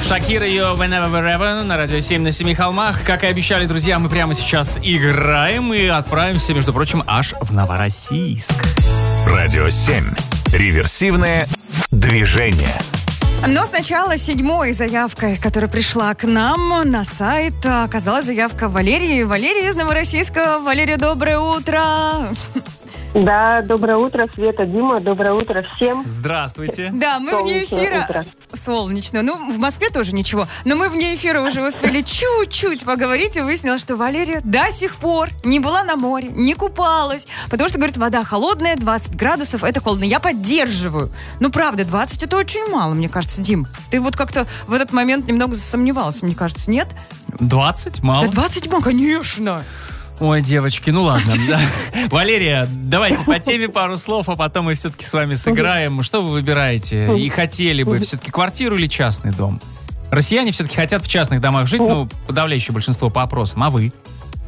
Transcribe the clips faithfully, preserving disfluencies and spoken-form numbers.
Шакира, ее Whenever, Wherever на радио семь на семи холмах. Как и обещали, друзья, мы прямо сейчас играем и отправимся, между прочим, аж в Новороссийск. Радио семь. Реверсивное движение. Но сначала седьмой заявкой, которая пришла к нам на сайт, оказалась заявка Валерии. Валерия из Новороссийска. Валерия, доброе утро. Да, доброе утро, Света, Дима, доброе утро всем. Здравствуйте. Да, мы вне эфира... Утро. Солнечное. Ну, в Москве тоже ничего. Но мы вне эфира уже успели чуть-чуть поговорить, и выяснилось, что Валерия до сих пор не была на море, не купалась, потому что, говорит, вода холодная, двадцать градусов, это холодно. Я поддерживаю. Ну, правда, двадцать это очень мало, мне кажется, Дим. Ты вот как-то в этот момент немного засомневался, мне кажется, нет? двадцать? Мало? Да двадцать мало, конечно. Ой, девочки, ну ладно. Да. Валерия, давайте по теме пару слов, а потом мы все-таки с вами сыграем. Что вы выбираете? И хотели бы все-таки квартиру или частный дом? Россияне все-таки хотят в частных домах жить, ну, подавляющее большинство по опросам. А вы?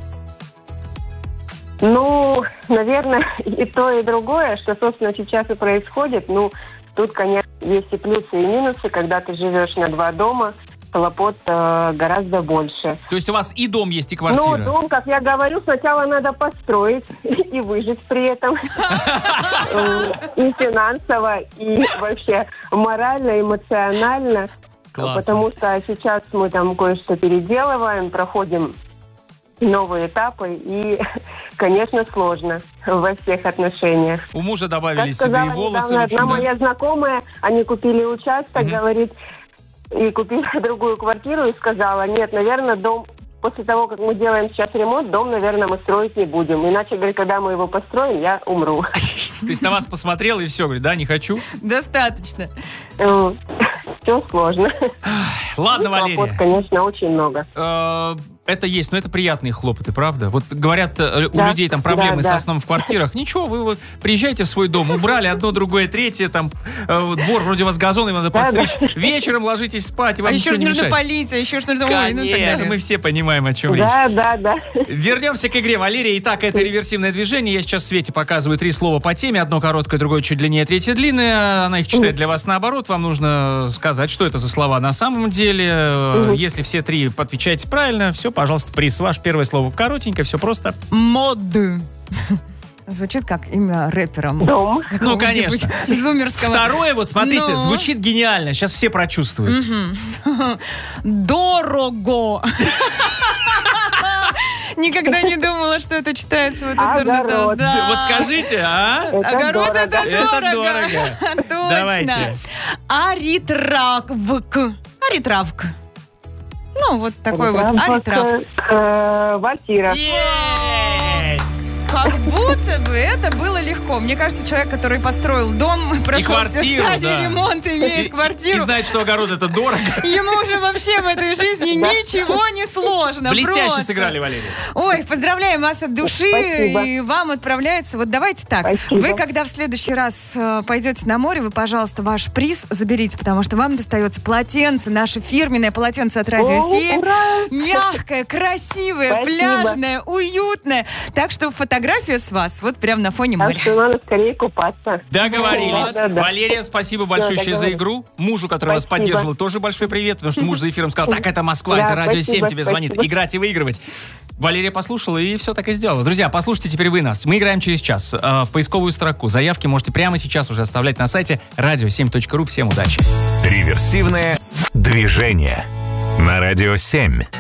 Ну, наверное, и то, и другое, что, собственно, сейчас и происходит. Ну, тут, конечно, есть и плюсы, и минусы. Когда ты живешь на два дома, хлопот э, гораздо больше. То есть у вас и дом есть, и квартира? Ну, дом, как я говорю, сначала надо построить и выжить при этом. И финансово, и вообще морально, эмоционально. Потому что сейчас мы там кое-что переделываем, проходим новые этапы, и, конечно, сложно во всех отношениях. У мужа добавили седые волосы. Одна моя знакомая, они купили участок, говорит, и купила другую квартиру и сказала, нет, наверное, дом, после того, как мы делаем сейчас ремонт, дом, наверное, мы строить не будем. Иначе, говорит, когда мы его построим, я умру. То есть на вас посмотрел и все, говорит, да, не хочу? Достаточно. Все сложно. Ладно, Валерия. Хлопот, конечно, очень много. Это есть, но это приятные хлопоты, правда? Вот говорят, у да, людей там проблемы да, со сном да. в квартирах. Ничего, вы вот приезжаете в свой дом, убрали одно, другое, третье, там э, двор вроде вас газоном надо постричь. Да, да. Вечером ложитесь спать, и вам а еще же нужно мешает. полить, а еще же нужно... Конечно, Ой, ну, так далее. Мы все понимаем, о чем да, речь. Да, да, да. Вернемся к игре, Валерия. Итак, это реверсивное движение. Я сейчас Свете показываю три слова по теме. Одно короткое, другое чуть длиннее, третье длинное. Она их читает для вас наоборот. Вам нужно сказать, что это за слова на самом деле. Если все три отвечаете правильно, все, пожалуйста, приз ваш. Первое слово коротенькое, все просто. Мод. Звучит как имя рэпера. Дом. Ну, конечно. Зумерского. Второе, вот смотрите, Но... звучит гениально. Сейчас все прочувствуют. Угу. Дорого. Никогда не думала, что это читается в эту сторону. Огород. Да. Вот скажите, а? Это Огород дорого. это дорого. Это дорого. Точно. Давайте. Аритравк. Аритравк. Ну, вот такой вот аритравк. Квартира. Есть! Как будто бы это было легко. Мне кажется, человек, который построил дом, прошел квартиру, все стадии да. ремонта, имеет И, квартиру. И знает, что огород это дорого. Ему уже вообще в этой жизни ничего не сложно. Блестяще просто. Сыграли, Валерия. Ой, поздравляем вас от души. Спасибо. И вам отправляется. Вот давайте так. Спасибо. Вы, когда в следующий раз э, пойдете на море, вы, пожалуйста, ваш приз заберите, потому что вам достается полотенце, наше фирменное полотенце от Радио семь. Мягкое, красивое, Спасибо. пляжное, уютное. Так что фотография с вас вот прям на фоне моря. Так что надо скорее купаться. Договорились. Да, да, да. Валерия, спасибо большое Все, за игру. Мужу, который спасибо. вас поддерживал, тоже большой привет, потому что муж за эфиром сказал, так, это Москва, Да, это Радио спасибо, семь тебе звонит. спасибо. Играть и выигрывать. Валерия послушала и все так и сделала. Друзья, послушайте теперь вы нас. Мы играем через час. В поисковую строку. Заявки можете прямо сейчас уже оставлять на сайте радио семь точка ру. Всем удачи. Реверсивное движение на Радио семь.